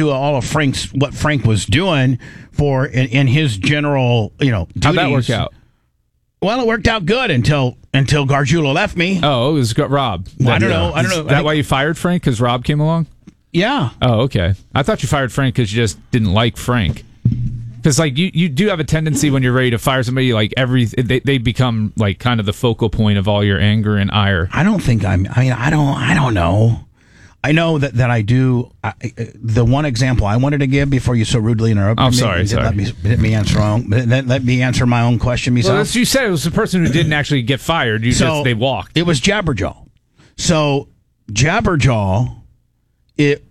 do all of what Frank was doing in his general, duties. How'd that work out? Well, it worked out good until Gargiulo left me. Oh, it was Rob. I don't know. Is that why you fired Frank? Because Rob came along? Yeah. Oh, okay. I thought you fired Frank because you just didn't like Frank. Because you do have a tendency when you're ready to fire somebody, like they become like kind of the focal point of all your anger and ire. I don't think I don't know. I know that I do. The one example I wanted to give before you so rudely interrupted me. I'm sorry. Let me answer wrong. Let me answer my own question myself. Well, as you said, it was the person who didn't actually get fired. They walked. It was Jabberjaw. So Jabberjaw, it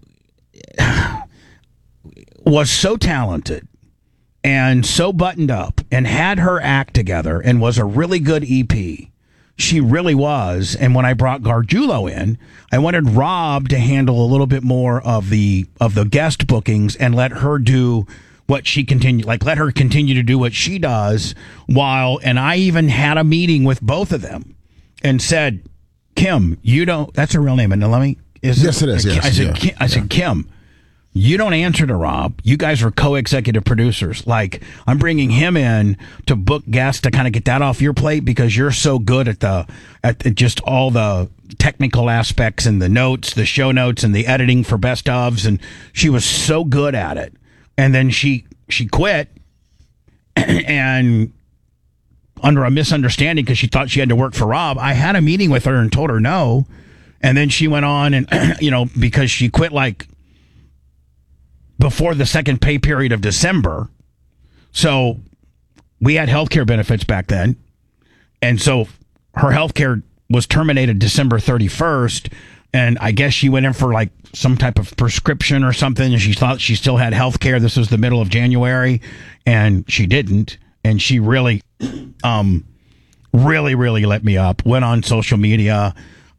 was so talented and so buttoned up and had her act together and was a really good EP. She really was. And when I brought Gargiulo in, I wanted Rob to handle a little bit more of the guest bookings and let her do what she let her continue to do what she does and I even had a meeting with both of them and said, Kim, that's her real name. And yes, it is. Yes. I said, Kim, you don't answer to Rob. You guys are co-executive producers. Like, I'm bringing him in to book guests to kind of get that off your plate because you're so good at just all the technical aspects and the notes, the show notes and the editing for best ofs. And she was so good at it. And then she quit and under a misunderstanding because she thought she had to work for Rob. I had a meeting with her and told her no. And then she went on and, because she quit like before the second pay period of December. So we had healthcare benefits back then. And so her healthcare was terminated December 31st. And I guess she went in for like some type of prescription or something. And she thought she still had healthcare. This was the middle of January and she didn't. And she really, really let me up. Went on social media,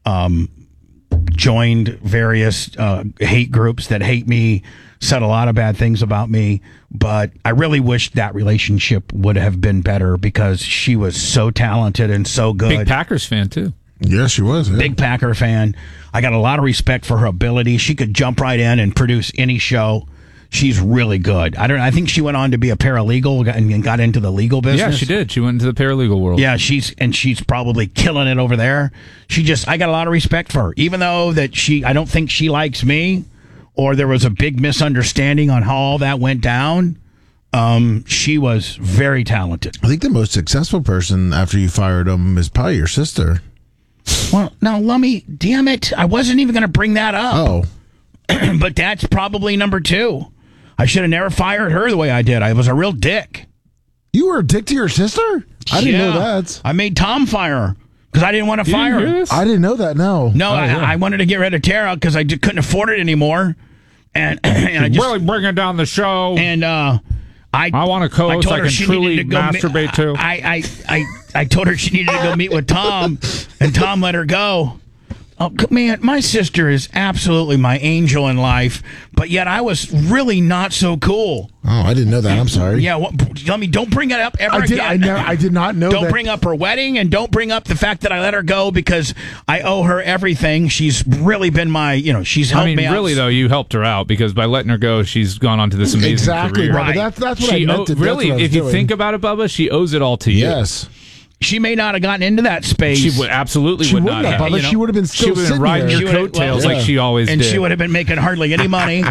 joined various hate groups that hate me, said a lot of bad things about me, but I really wish that relationship would have been better because she was so talented and so good. Big Packers fan, too. Yeah, she was. Yeah. Big Packer fan. I got a lot of respect for her ability. She could jump right in and produce any show. She's really good. I think she went on to be a paralegal and got into the legal business. Yeah, she did. She went into the paralegal world. Yeah, she's probably killing it over there. I got a lot of respect for her, even though that I don't think she likes me, or there was a big misunderstanding on how all that went down. She was very talented. I think the most successful person after you fired him is probably your sister. Well, now, Lummy, damn it. I wasn't even going to bring that up. Oh. But that's probably number 2. I should have never fired her the way I did. I was a real dick. You were a dick to your sister? I didn't know that. I made Tom fire her because I didn't want to fire her. I didn't know that, no. No, I wanted to get rid of Tara because I couldn't afford it anymore. And I just really bringing down the show. And I want a co-host I can truly masturbate to. I told her she needed to go meet with Tom, and Tom let her go. Oh, man, my sister is absolutely my angel in life, but yet I was really not so cool. Oh, I didn't know that. I'm sorry. Yeah, don't bring it up ever again. I did not know that. Don't bring up her wedding, and don't bring up the fact that I let her go because I owe her everything. She's really been she's helped me out. Really, though, you helped her out because by letting her go, she's gone on to this amazing career. Right. That's what I meant to do. Really, if you think about it, Bubba, she owes it all to you. Yes. She may not have gotten into that space. She would not have. But she would have been still sitting riding your coattails like she always did. And she would have been making hardly any money.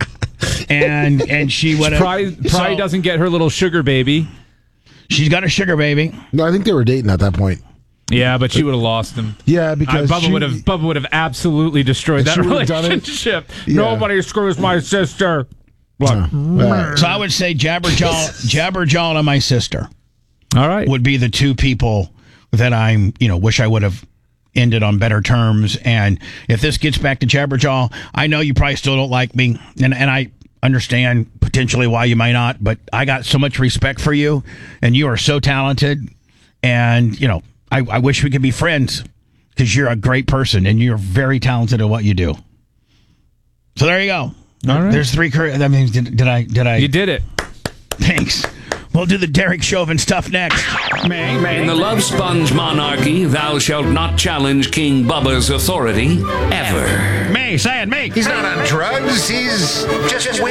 and she would have... Probably doesn't get her little sugar baby. She's got a sugar baby. No, I think they were dating at that point. Yeah, but she would have lost him. Yeah, because Bubba would have absolutely destroyed that relationship. Yeah. Nobody screws my sister. What? So I would say Jabberjaw and my sister. All right. Would be the 2 people that wish I would have ended on better terms. And if this gets back to Jabberjaw, I know you probably still don't like me. And I understand potentially why you might not, but I got so much respect for you and you are so talented. And, I wish we could be friends because you're a great person and you're very talented at what you do. So there you go. All right. There's 3. I mean, did I? You did it. Thanks. We'll do the Derek Chauvin stuff next. In the Love Sponge monarchy, thou shalt not challenge King Bubba's authority ever. Say it, me. He's not on drugs. He's just